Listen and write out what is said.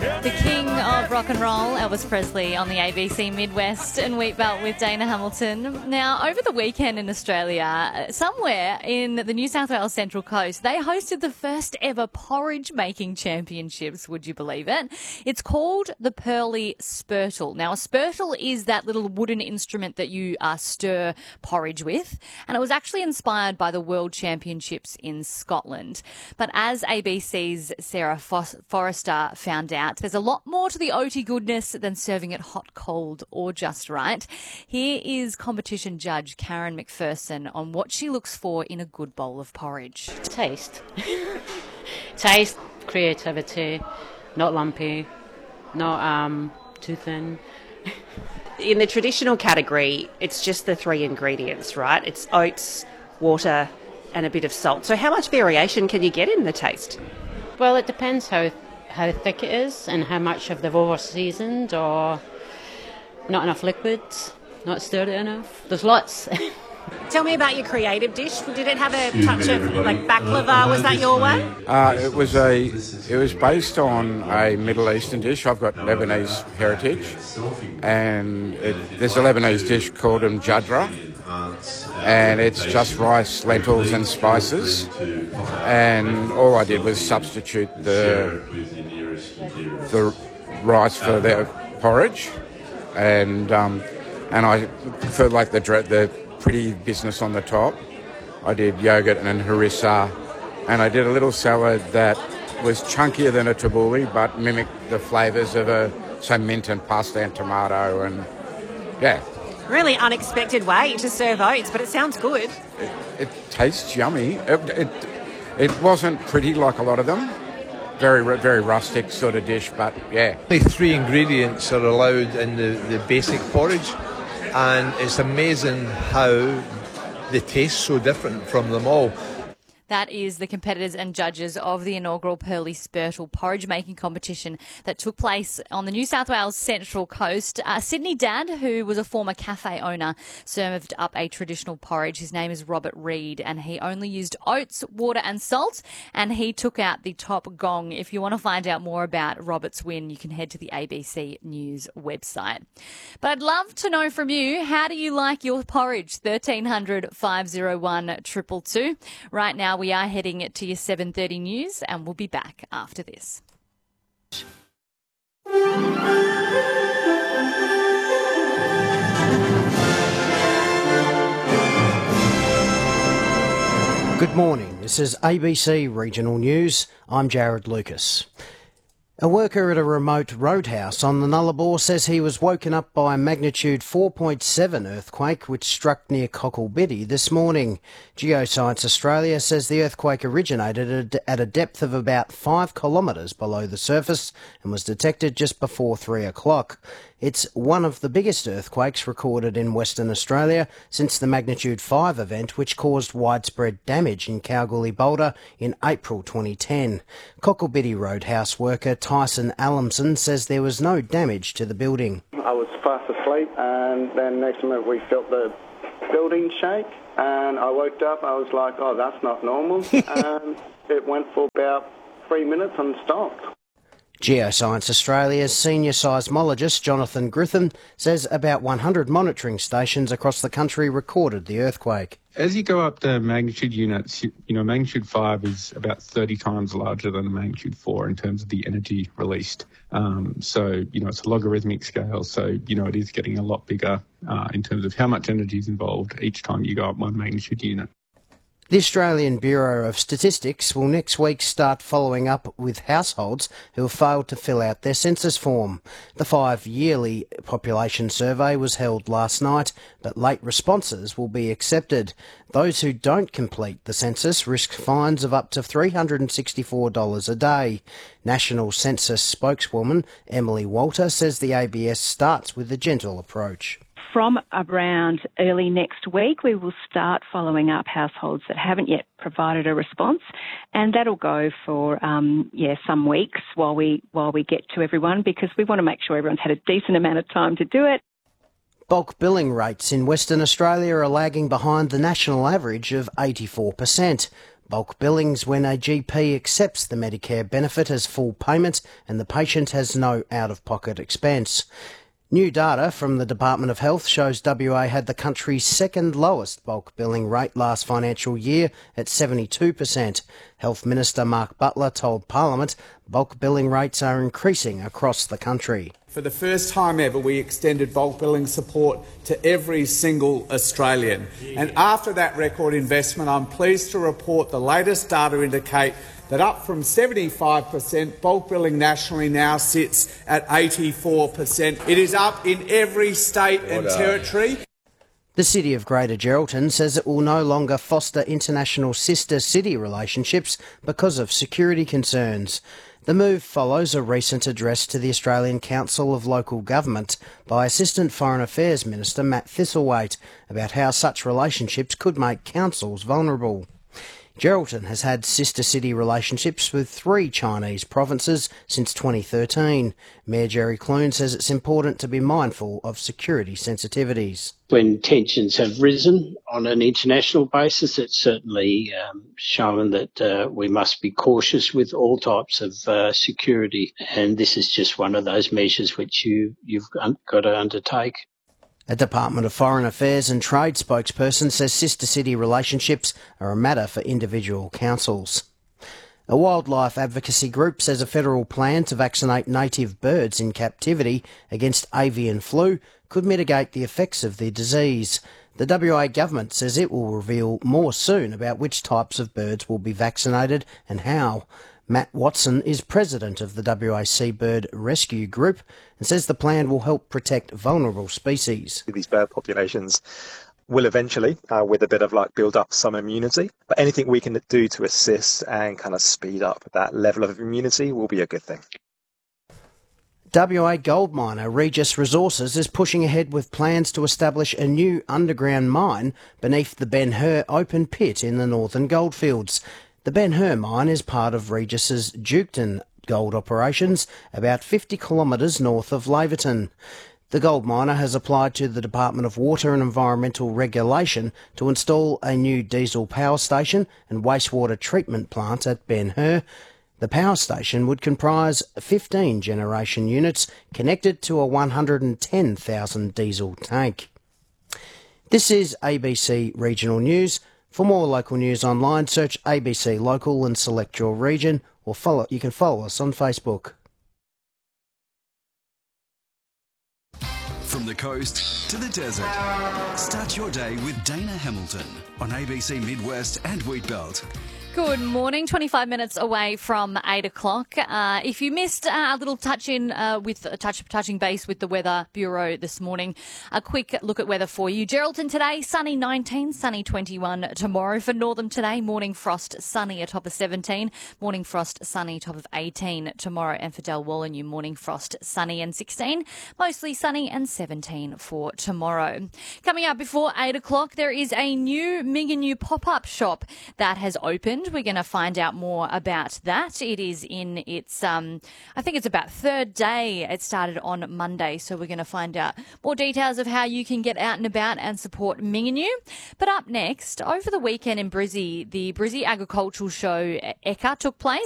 The king of rock and roll, Elvis Presley, on the ABC Midwest and Wheat Belt with Dana Hamilton. Now, over the weekend in Australia, somewhere in the New South Wales Central Coast, they hosted the first ever porridge making championships, would you believe it? It's called the Pearly Spurtle. Now, a spurtle is that little wooden instrument that you stir porridge with, and it was actually inspired by the World Championships in Scotland. But as ABC's Sarah Forrester found out, there's a lot more to the oaty goodness than serving it hot, cold or just right. Here is competition judge Karen McPherson on what she looks for in a good bowl of porridge. Taste. Taste, creativity, not lumpy, not too thin. In the traditional category, it's just the three ingredients, right? It's oats, water and a bit of salt. So how much variation can you get in the taste? Well, it depends how thick it is and how much of they've over-seasoned or not enough liquids, not stirred it enough. There's lots. Tell me about your creative dish. Did it have a touch of like baklava? Was that your one? It was based on a Middle Eastern dish. I've got Lebanese heritage, and there's a Lebanese dish called mjadra, and it's just rice, lentils and spices, and all I did was substitute the rice for the porridge, and I for like the pretty business on the top, I did yogurt and harissa, and I did a little salad that was chunkier than a tabbouleh but mimicked the flavours of mint and pasta and tomato, and yeah. Really unexpected way to serve oats, but it sounds good. It tastes yummy. It wasn't pretty like a lot of them. Very, very rustic sort of dish, but yeah. Only 3 ingredients are allowed in the basic porridge, and it's amazing how they taste so different from them all. That is the competitors and judges of the inaugural Pearly Spurtle porridge making competition that took place on the New South Wales Central Coast. Sydney Dad, who was a former cafe owner, served up a traditional porridge. His name is Robert Reed, and he only used oats, water and salt, and he took out the top gong. If you want to find out more about Robert's win, you can head to the ABC News website. But I'd love to know from you, how do you like your porridge? 1300 501 222. Right now, we are heading to your 7:30 news, and we'll be back after this. Good morning. This is ABC Regional News. I'm Jared Lucas. A worker at a remote roadhouse on the Nullarbor says he was woken up by a magnitude 4.7 earthquake which struck near Cocklebiddy this morning. Geoscience Australia says the earthquake originated at a depth of about 5 kilometres below the surface and was detected just before 3 o'clock. It's one of the biggest earthquakes recorded in Western Australia since the magnitude 5 event which caused widespread damage in Kalgoorlie-Boulder in April 2010. Cocklebiddy Roadhouse worker Tyson Allamson says there was no damage to the building. I was fast asleep, and then next minute we felt the building shake, and I woke up. I was like, oh, that's not normal. And it went for about 3 minutes and stopped. Geoscience Australia's senior seismologist Jonathan Griffin says about 100 monitoring stations across the country recorded the earthquake. As you go up the magnitude units, magnitude 5 is about 30 times larger than a magnitude 4 in terms of the energy released. So it's a logarithmic scale. So, it is getting a lot bigger in terms of how much energy is involved each time you go up one magnitude unit. The Australian Bureau of Statistics will next week start following up with households who have failed to fill out their census form. The 5-yearly population survey was held last night, but late responses will be accepted. Those who don't complete the census risk fines of up to $364 a day. National Census spokeswoman Emily Walter says the ABS starts with a gentle approach. From around early next week, we will start following up households that haven't yet provided a response, and that'll go for some weeks while we get to everyone, because we want to make sure everyone's had a decent amount of time to do it. Bulk billing rates in Western Australia are lagging behind the national average of 84%. Bulk billings when a GP accepts the Medicare benefit as full payment and the patient has no out-of-pocket expense. New data from the Department of Health shows WA had the country's second lowest bulk billing rate last financial year at 72%. Health Minister Mark Butler told Parliament bulk billing rates are increasing across the country. For the first time ever, we extended bulk billing support to every single Australian. And after that record investment, I'm pleased to report the latest data indicate that up from 75%, bulk billing nationally now sits at 84%. It is up in every state and territory. The City of Greater Geraldton says it will no longer foster international sister city relationships because of security concerns. The move follows a recent address to the Australian Council of Local Government by Assistant Foreign Affairs Minister Matt Thistlethwaite about how such relationships could make councils vulnerable. Geraldton has had sister city relationships with 3 Chinese provinces since 2013. Mayor Jerry Clune says it's important to be mindful of security sensitivities. When tensions have risen on an international basis, it's certainly shown that we must be cautious with all types of security, and this is just one of those measures which you've got to undertake. A Department of Foreign Affairs and Trade spokesperson says sister city relationships are a matter for individual councils. A wildlife advocacy group says a federal plan to vaccinate native birds in captivity against avian flu could mitigate the effects of the disease. The WA government says it will reveal more soon about which types of birds will be vaccinated and how. Matt Watson is president of the WA Seabird Rescue Group and says the plan will help protect vulnerable species. These bird populations will eventually, with a bit of luck, build up some immunity. But anything we can do to assist and kind of speed up that level of immunity will be a good thing. WA gold miner Regis Resources is pushing ahead with plans to establish a new underground mine beneath the Ben Hur open pit in the northern goldfields. The Ben Hur mine is part of Regis's Duketon gold operations, about 50 kilometres north of Laverton. The gold miner has applied to the Department of Water and Environmental Regulation to install a new diesel power station and wastewater treatment plant at Ben Hur. The power station would comprise 15 generation units connected to a 110,000 diesel tank. This is ABC Regional News. For more local news online, search ABC Local and select your region, or you can follow us on Facebook. From the coast to the desert, start your day with Dana Hamilton on ABC Midwest and Wheatbelt. Good morning, 25 minutes away from 8 o'clock. If you missed a little touching base with the Weather Bureau this morning, a quick look at weather for you. Geraldton today, sunny 19, sunny 21 tomorrow. For Northam today, morning frost, sunny, a top of 17. Morning frost, sunny, top of 18 tomorrow. And for Dalwallinu, morning frost, sunny and 16. Mostly sunny and 17 for tomorrow. Coming up before 8 o'clock, there is a new Mingenew pop-up shop that has opened. We're going to find out more about that. It is in its, I think it's about third day. It started on Monday, so we're going to find out more details of how you can get out and about and support Mingenew. But up next, over the weekend in Brizzy, the Brizzy Agricultural Show, ECA, took place.